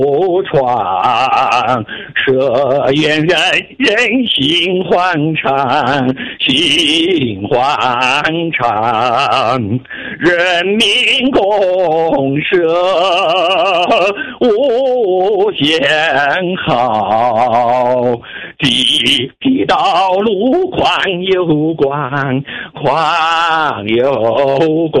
不闯，社愿人人心欢畅，心欢畅，人民公社无限好，地道路宽又广，宽又广。